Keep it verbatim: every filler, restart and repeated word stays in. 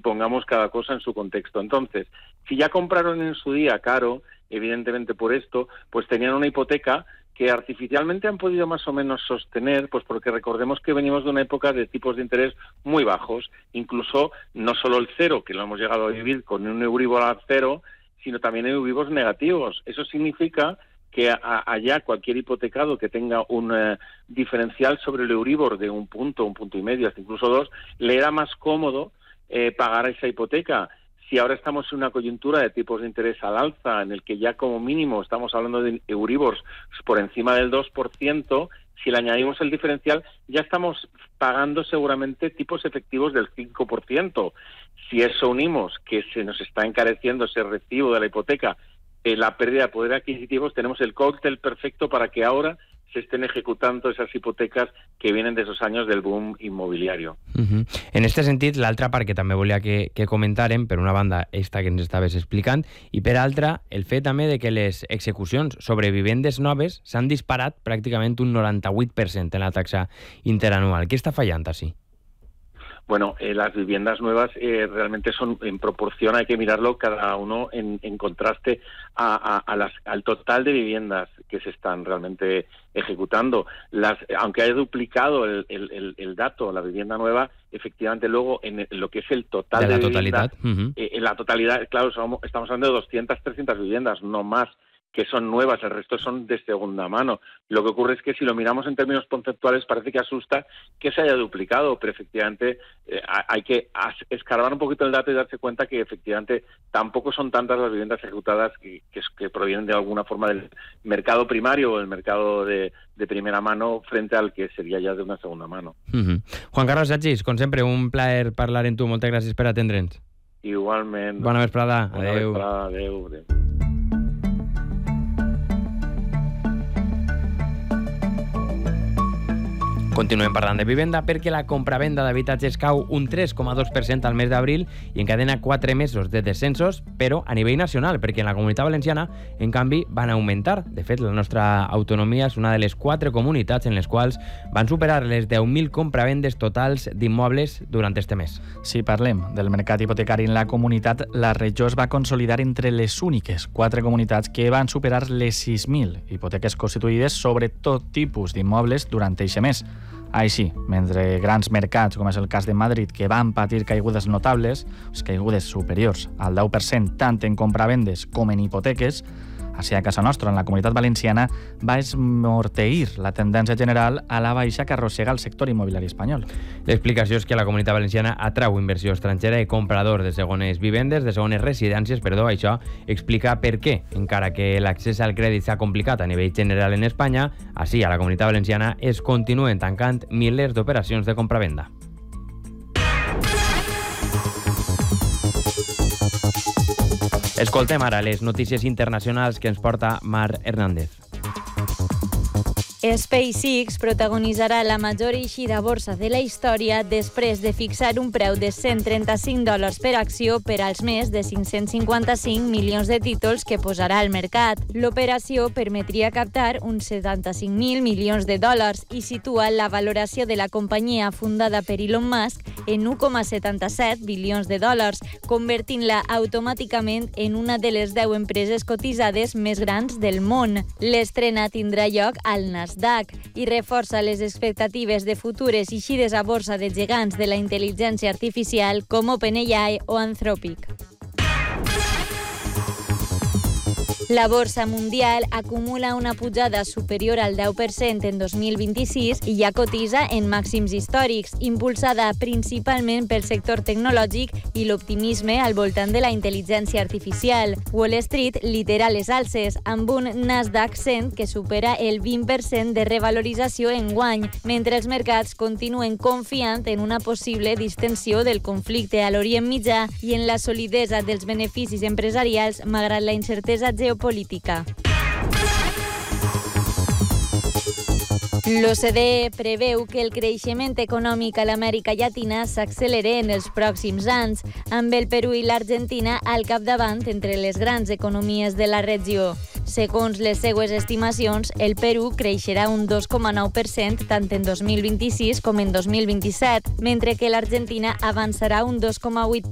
pongamos cada cosa en su contexto. Entonces, si ya compraron en su día caro, evidentemente por esto, pues tenían una hipoteca que artificialmente han podido más o menos sostener, pues porque recordemos que venimos de una época de tipos de interés muy bajos, incluso no solo el cero, que lo hemos llegado a vivir con un Euribor al cero, sino también Euribor negativos. Eso significa que a, allá cualquier hipotecado que tenga un uh, diferencial sobre el Euribor de un punto, un punto y medio, hasta incluso dos, le era más cómodo eh, pagar esa hipoteca. Si ahora estamos en una coyuntura de tipos de interés al alza, en el que ya como mínimo estamos hablando de Euribors por encima del dos por ciento, si le añadimos el diferencial, ya estamos pagando seguramente tipos efectivos del cinco por ciento. Si eso unimos que se nos está encareciendo ese recibo de la hipoteca, eh, la pérdida de poder adquisitivo, tenemos el cóctel perfecto para que ahora se estén ejecutando esas hipotecas que vienen de esos años del boom inmobiliario. Uh-huh. En este sentit, l'altra part que també volia que, que comentàrem, per una banda, esta que ens estaves explicant, i per altra, el fet també de que les execucions sobre vivendes noves s'han disparat pràcticament un noranta-vuit per cent en la taxa interanual. Què està fallant així? Bueno, eh, las viviendas nuevas eh, realmente son en proporción, hay que mirarlo cada uno en, en contraste a, a, a las, al total de viviendas que se están realmente ejecutando. Las, aunque haya duplicado el, el, el dato, la vivienda nueva, efectivamente luego en, el, en lo que es el total de, de la viviendas, totalidad, uh-huh. eh, en la totalidad, claro, somos, estamos hablando de doscientas, trescientas viviendas, no más, que son nuevas, el resto son de segunda mano. Lo que ocurre es que si lo miramos en términos conceptuales parece que asusta que se haya duplicado, pero efectivamente eh, hay que escarbar un poquito el dato y darse cuenta que efectivamente tampoco son tantas las viviendas ejecutadas que, que, que provienen de alguna forma del mercado primario o del mercado de, de primera mano frente al que sería ya de una segunda mano. Uh-huh. Juan Carlos Sachis, com sempre, un plaer parlar en tu. Moltes gràcies per atendre'ns. Igualment. Bona vesprada. Bona Adéu. vesprada. Adéu. Adéu. Continuem parlant de vivenda perquè la compravenda d'habitatges cau un tres coma dos per cent al mes d'abril i encadena quatre mesos de descensos, però a nivell nacional, perquè en la Comunitat Valenciana, en canvi, van augmentar. De fet, la nostra autonomia és una de les quatre comunitats en les quals van superar les deu mil compravendes totals d'immobles durant este mes. Si parlem del mercat hipotecari en la comunitat, la regió es va consolidar entre les úniques quatre comunitats que van superar les sis mil hipoteques constituïdes sobre tot tipus d'immobles durant eixe mes. Així, mentre grans mercats, com és el cas de Madrid, que van patir caigudes notables, caigudes superiors al deu per cent tant en compravendes com en hipoteques, així a casa nostra, en la Comunitat Valenciana, va esmorteir la tendència general a la baixa que arrossega el sector immobiliari espanyol. L'explicació és que la Comunitat Valenciana atrau inversió estrangera i compradors de segones vivendes, de segones residències, perdó, això explica per què, encara que l'accés al crèdit s'ha complicat a nivell general en Espanya, així a la Comunitat Valenciana es continuen tancant milers d'operacions de compravenda. Escoltem ara les notícies internacionals que ens porta Mar Hernández. SpaceX protagonitzarà la major eixida a borsa de la història després de fixar un preu de cent trenta-cinc dòlars per acció per als més de cinc-cents cinquanta-cinc milions de títols que posarà al mercat. L'operació permetria captar uns setanta-cinc mil milions de dòlars i situa la valoració de la companyia fundada per Elon Musk en un coma setanta-set bilions de dòlars, convertint-la automàticament en una de les deu empreses cotitzades més grans del món. L'estrena tindrà lloc al Nasdaq i reforça les expectatives de futures eixides a borsa de gegants de la intel·ligència artificial com OpenAI o Anthropic. La borsa mundial acumula una pujada superior al deu per cent en dos mil vint-i-sis i ja cotitza en màxims històrics, impulsada principalment pel sector tecnològic i l'optimisme al voltant de la intel·ligència artificial. Wall Street lidera les alces, amb un Nasdaq cent que supera el vint per cent de revalorització en guany, mentre els mercats continuen confiant en una possible distensió del conflicte a l'Orient Mitjà i en la solidesa dels beneficis empresarials malgrat la incertesa geopolítica. política. L'O C D E preveu que el creixement econòmic a l'Amèrica Llatina s'accelere en els pròxims anys, amb el Perú i l'Argentina al capdavant entre les grans economies de la regió. Segons les seues estimacions, el Perú creixerà un dos coma nou per cent tant en dos mil vint-i-sis com en dos mil vint-i-set, mentre que l'Argentina avançarà un dos coma vuit